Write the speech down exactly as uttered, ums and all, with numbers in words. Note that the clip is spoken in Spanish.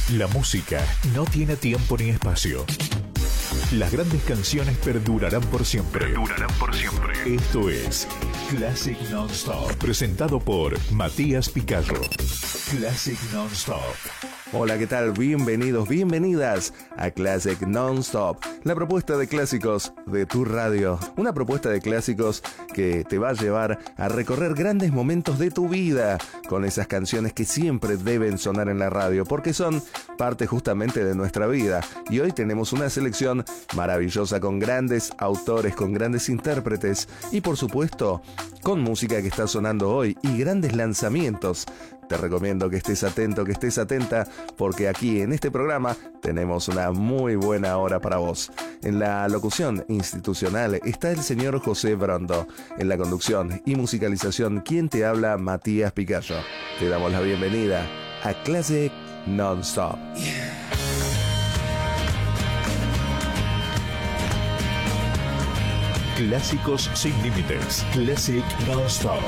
La música no tiene tiempo ni espacio. Las grandes canciones perdurarán por siempre. Perdurarán por siempre. Esto es Classic Non-Stop, presentado por Matías Picayo. Classic Non-Stop. Hola, ¿qué tal? Bienvenidos, bienvenidas a Classic Non-Stop, la propuesta de clásicos de tu radio. Una propuesta de clásicos que te va a llevar a recorrer grandes momentos de tu vida con esas canciones que siempre deben sonar en la radio, porque son parte justamente de nuestra vida. Y hoy tenemos una selección maravillosa con grandes autores, con grandes intérpretes y por supuesto con música que está sonando hoy y grandes lanzamientos. Te recomiendo que estés atento, que estés atenta, porque aquí en este programa tenemos una muy buena hora para vos. En la locución institucional está el señor José Brondo. En la conducción y musicalización, quien te habla, Matías Picayo. Te damos la bienvenida a Classic Non-Stop. Yeah. Clásicos sin límites. Classic Non-Stop.